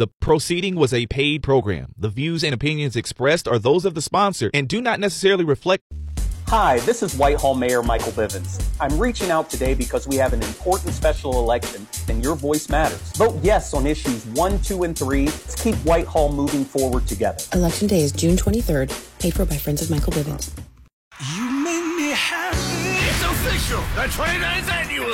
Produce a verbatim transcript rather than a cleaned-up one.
The proceeding was a paid program. The views and opinions expressed are those of the sponsor and do not necessarily reflect. Hi, this is Whitehall Mayor Michael Bivens. I'm reaching out today because we have an important special election and your voice matters. Vote yes on issues one, two, and three to keep Whitehall moving forward together. Election day is June twenty-third, paid for by Friends of Michael Bivens. You make me happy. It's official. The twenty-ninth annual